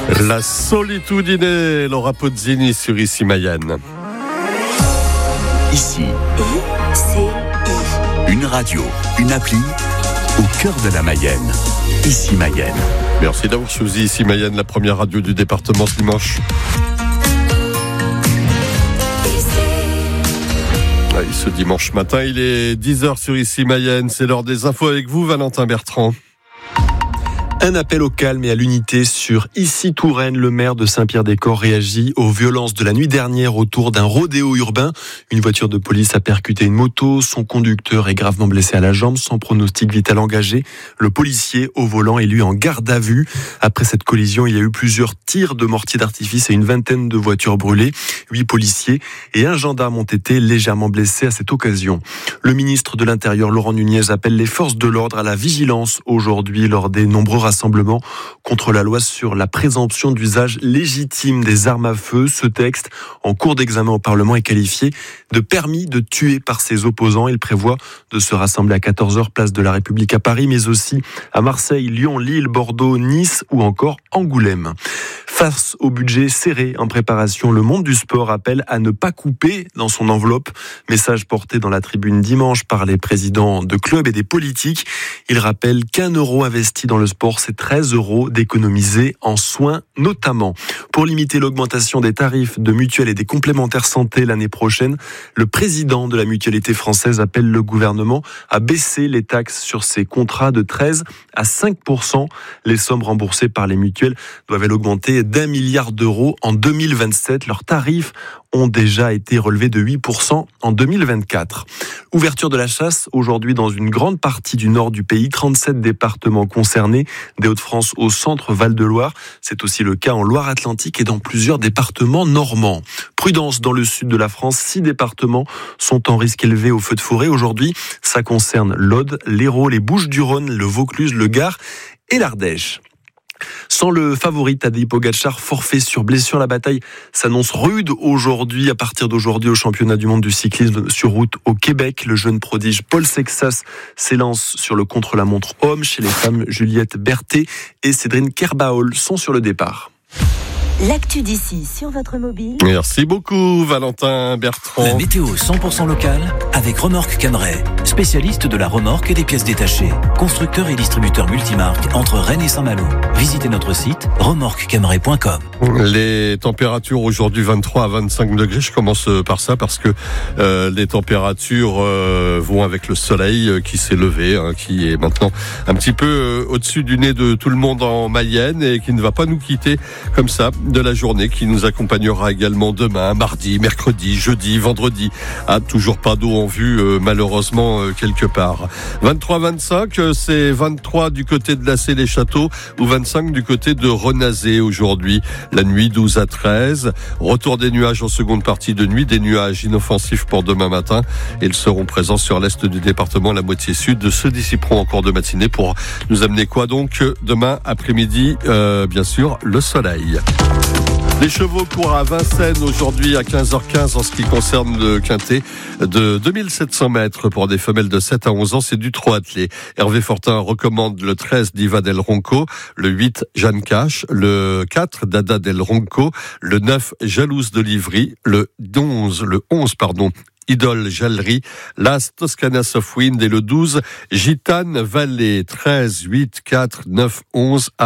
La solitudine, Laura Pozzini sur Ici Mayenne. Ici, une radio, une appli au cœur de la Mayenne. Ici Mayenne. Merci d'avoir choisi Ici Mayenne, la première radio du département ce dimanche. Ce dimanche matin, il est 10h sur Ici Mayenne. C'est l'heure des infos avec vous, Valentin Bertrand. Un appel au calme et à l'unité sur Issy Touraine. Le maire de Saint-Pierre-des-Corps réagit aux violences de la nuit dernière autour d'un rodéo urbain. Une voiture de police a percuté une moto. Son conducteur est gravement blessé à la jambe, sans pronostic vital engagé. Le policier au volant est lui en garde à vue. Après cette collision, il y a eu plusieurs tirs de mortier d'artifice et une vingtaine de voitures brûlées. 8 policiers et un gendarme ont été légèrement blessés à cette occasion. Le ministre de l'Intérieur, Laurent Nunez, appelle les forces de l'ordre à la vigilance aujourd'hui lors des nombreux rassemblement contre la loi sur la présomption d'usage légitime des armes à feu. Ce texte, en cours d'examen au Parlement, est qualifié de permis de tuer par ses opposants. Il prévoit de se rassembler à 14h, place de la République à Paris, mais aussi à Marseille, Lyon, Lille, Bordeaux, Nice ou encore Angoulême. Face au budget serré en préparation, le monde du sport appelle à ne pas couper dans son enveloppe. Message porté dans la tribune dimanche par les présidents de clubs et des politiques. Il rappelle qu'1 euro investi dans le sport, c'est 13 euros d'économiser en soins notamment. Pour limiter l'augmentation des tarifs de mutuelles et des complémentaires santé l'année prochaine, le président de la Mutualité française appelle le gouvernement à baisser les taxes sur ces contrats de 13 à 5%. Les sommes remboursées par les mutuelles doivent augmenter d'1 milliard d'euros en 2027. Leurs tarifs ont déjà été relevés de 8% en 2024. Ouverture de la chasse aujourd'hui dans une grande partie du nord du pays. 37 départements concernés, des Hauts-de-France au centre Val-de-Loire. C'est aussi le cas en Loire-Atlantique et dans plusieurs départements normands. Prudence dans le sud de la France. 6 départements sont en risque élevé au feu de forêt. Aujourd'hui, ça concerne l'Aude, l'Hérault, les Bouches-du-Rhône, le Vaucluse, le Gard et l'Ardèche. Sans le favori Tadej Pogačar, forfait sur blessure, la bataille s'annonce rude aujourd'hui. À partir d'aujourd'hui, au championnat du monde du cyclisme sur route au Québec, le jeune prodige Paul Sexas s'élance sur le contre-la-montre homme. Chez les femmes, Juliette Berthet et Cédrine Kerbaol sont sur le départ. L'actu d'ici sur votre mobile. Merci beaucoup, Valentin Bertrand. La météo 100% locale avec Remorque Camray, spécialiste de la remorque et des pièces détachées. Constructeur et distributeur multimarque entre Rennes et Saint-Malo. Visitez notre site remorquecamray.com. Les températures aujourd'hui 23 à 25 degrés. Je commence par ça parce que les températures vont avec le soleil qui s'est levé, qui est maintenant un petit peu au-dessus du nez de tout le monde en Mayenne et qui ne va pas nous quitter comme ça de la journée, qui nous accompagnera également demain, mardi, mercredi, jeudi, vendredi. Toujours pas d'eau en vue, malheureusement, quelque part. 23-25, c'est 23 du côté de Lacé-les-Châteaux ou 25 du côté de Renazé aujourd'hui. La nuit 12 à 13. Retour des nuages en seconde partie de nuit, des nuages inoffensifs pour demain matin. Ils seront présents sur l'est du département, la moitié sud se dissiperont en cours de matinée pour nous amener quoi donc demain après-midi, bien sûr, le soleil. Les chevaux courent à Vincennes aujourd'hui à 15h15 en ce qui concerne le quintet de 2700 mètres pour des femelles de 7 à 11 ans. C'est du trot attelé. Hervé Fortin recommande le 13 Diva del Ronco, le 8 Jeanne Cache, le 4 Dada del Ronco, le 9 Jalouse de Livry, le 11 Idole Jallerie, l'As Toscana Soft Wind et le 12 Gitane Vallée. 13, 8, 4, 9, 11